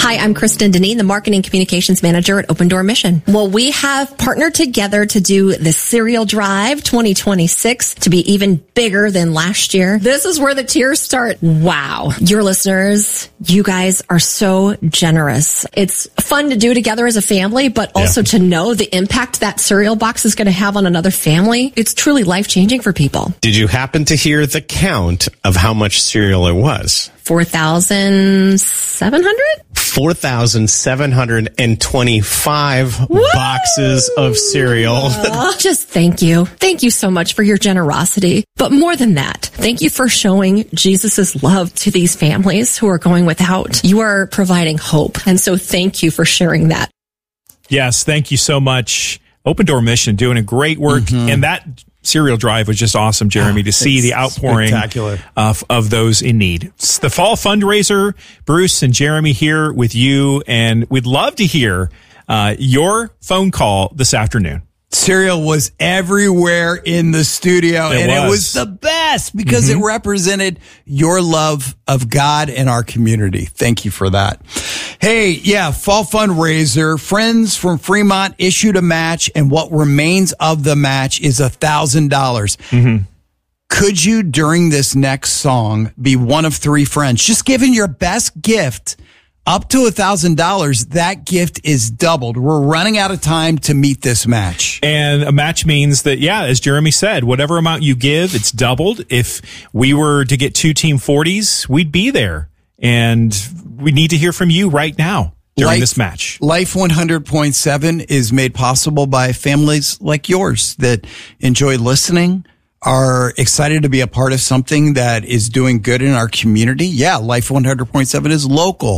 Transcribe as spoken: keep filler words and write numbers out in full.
Hi, I'm Kristen Deneen, the Marketing Communications Manager at Open Door Mission. Well, we have partnered together to do the Cereal Drive twenty twenty-six to be even bigger than last year. This is where the tears start. Wow. Your listeners, you guys are so generous. It's fun to do together as a family, but also yeah. to know the impact that cereal box is going to have on another family. It's truly life-changing for people. Did you happen to hear the count of how much cereal it was? four thousand seven hundred? four thousand seven hundred twenty-five Woo! Boxes of cereal. Just thank you. Thank you so much for your generosity. But more than that, thank you for showing Jesus' love to these families who are going without. You are providing hope. And so thank you for sharing that. Yes, thank you so much. Open Door Mission doing a great work. Mm-hmm. And that Cereal Drive was just awesome, Jeremy, oh, to see the outpouring of, of those in need. It's the fall fundraiser. Bruce and Jeremy here with you, and we'd love to hear uh, your phone call this afternoon. Cereal was everywhere in the studio, it and was. it was the best because mm-hmm. it represented your love of God and our community. Thank you for that. Hey, yeah, fall fundraiser. Friends from Fremont issued a match, and what remains of the match is a thousand dollars. Could you, during this next song, be one of three friends? Just giving your best gift up to a thousand dollars, that gift is doubled. We're running out of time to meet this match. And a match means that, yeah, as Jeremy said, whatever amount you give, it's doubled. If we were to get two Team forties, we'd be there. And we need to hear from you right now during Life, this match. Life one hundred point seven is made possible by families like yours that enjoy listening, are excited to be a part of something that is doing good in our community. Yeah, Life one hundred point seven is local.